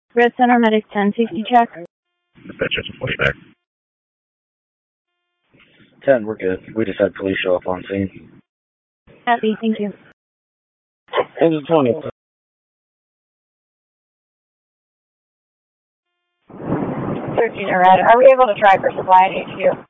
Red Center Medic 10, safety check. Dispatch is 40 back. 10, we're good. We just had police show up on scene. Happy, thank you. Engine 20. 13 red. Are we able to try for supply at HQ?